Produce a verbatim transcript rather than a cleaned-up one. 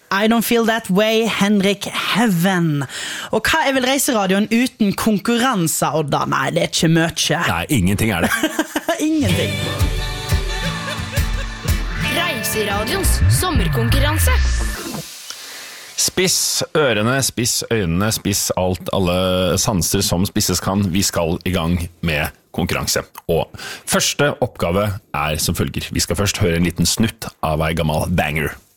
I don't feel that way, Henrik Heaven. Og hva er vel reiseradioen uten konkurranse, Odda? Nei, det er ikke mye. Nei, ingenting er det. Ingenting. Reiseradions sommerkonkurranse. Spiss ørene, spiss øynene, spiss alt, alle sanser som spisses kan. Vi skal i gang med konkurranse. Og første oppgave er som følger. Vi skal først høre en liten snutt av en gammel banger.